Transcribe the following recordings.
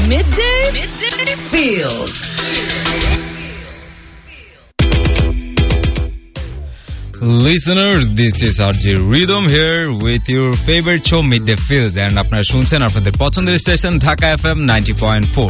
Midday Feels. Listeners, this is RJ Rhythm here with your favorite show Midday Feels, and আপনারা শুনছেন আপনাদের পছন্দের station Dhaka FM 90.4.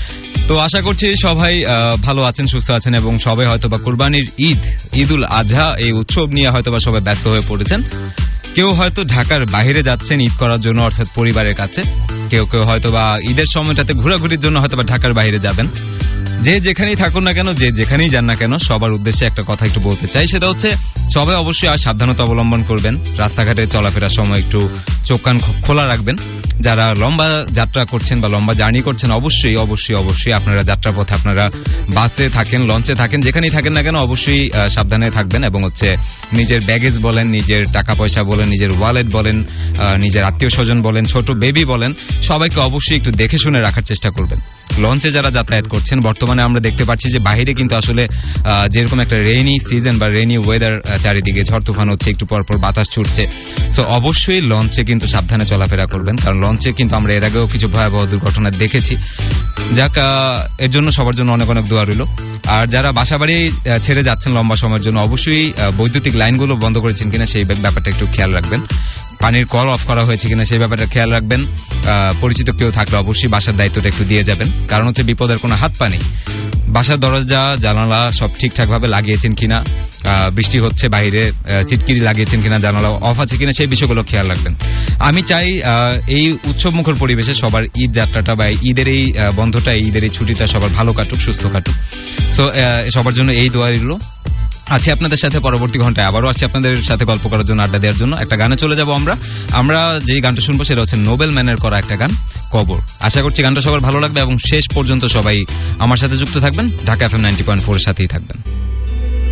তো আশা করছি সবাই ভালো আছেন, সুস্থ আছেন এবং সবাই হয়তোবা কুরবানির ঈদুল আজহা এই উৎসব নিয়ে হয়তোবা সবাই ব্যস্ত হয়ে পড়েছেন। কেউ হয়তো ঢাকার বাইরে যাচ্ছেন ঈদ করার জন্য, অর্থাৎ পরিবারের কাছে। কেউ কেউ হয়তোবা ঈদের সময়টাতে ঘোরাঘুরির জন্য হয়তোবা ঢাকার বাইরে যাবেন। যে যেখানেই থাকুন না কেন, যে যেখানেই যান না কেন, সবার উদ্দেশ্যে একটা কথা একটু বলতে চাই, সেটা হচ্ছে সবাই অবশ্যই আর সাবধানতা অবলম্বন করবেন। রাস্তাঘাটে চলাফেরার সময় একটু চোখ কান খোলা রাখবেন। যারা লম্বা যাত্রা করছেন বা লম্বা জার্নি করছেন, অবশ্যই অবশ্যই অবশ্যই আপনারা যাত্রার পথে আপনারা বাসে থাকেন, লঞ্চে থাকেন, যেখানেই থাকেন না কেন অবশ্যই সাবধানে থাকবেন এবং হচ্ছে নিজের ব্যাগেজ বলেন, নিজের টাকা পয়সা বলেন, নিজের ওয়ালেট বলেন, নিজের আত্মীয় স্বজন বলেন, ছোট বেবি বলেন, সবাইকে অবশ্যই একটু দেখে শুনে রাখার চেষ্টা করবেন। লঞ্চে যারা যাতায়াত করছেন, বর্তমানে আমরা দেখতে পাচ্ছি যে বাইরে কিন্তু আসলে যেরকম একটা রেইনি সিজন বা রেইনি ওয়েদার, চারিদিকে ঝড় তুফান হচ্ছে, একটু পরপর বাতাস ছুটছে। সো অবশ্যই লঞ্চে কিন্তু সাবধানে চলাফেরা করবেন, কারণ লঞ্চে কিন্তু আমরা এর আগেও কিছু ভয়াবহ দুর্ঘটনা দেখেছি। যাক, এর জন্য সবার জন্য অনেক অনেক দোয়া রইল। আর যারা বাসাবাড়ি ছেড়ে যাচ্ছেন লম্বা সময়ের জন্য, অবশ্যই বৈদ্যুতিক লাইনগুলো বন্ধ করেছেন কিনা সেই ব্যাপারটা একটু খেয়াল রাখবেন। পানির কল অফ করা হয়েছে কিনা সেই ব্যাপারটা খেয়াল রাখবেন। পরিচিত কেউ থাকলে অবশ্যই বাসার দায়িত্বটা একটু দিয়ে যাবেন, কারণ হচ্ছে বিপদের কোনো হাত পা নেই। বাসার দরজা জানালা সব ঠিকঠাক ভাবে লাগিয়েছেন কিনা, বৃষ্টি হচ্ছে বাইরে চিটকিরি লাগিয়েছেন কিনা, জানালা অফ আছে কিনা, সেই বিষয়গুলো খেয়াল রাখবেন। আমি চাই এই উৎসবমুখর পরিবেশে সবার ঈদ যাত্রাটা বা ঈদের এই বন্ধটা, ঈদের এই ছুটিটা সবার ভালো কাটুক, সুস্থ কাটুক। সো সবার জন্য এই দোয়া রইল। আছি আপনাদের সাথে পরবর্তী ঘন্টায়, আবারও আসছি আপনাদের সাথে গল্প করার জন্য, আড্ডা দেওয়ার জন্য। একটা গানে চলে যাব আমরা যেই গানটা শুনবো সেটা হচ্ছে নোবেল ম্যানের করা একটা গান, কবর। আশা করছি গানটা সবার ভালো লাগবে এবং শেষ পর্যন্ত সবাই আমার সাথে যুক্ত থাকবেন। ঢাকা FM 90.4 এর সাথেই থাকবেন।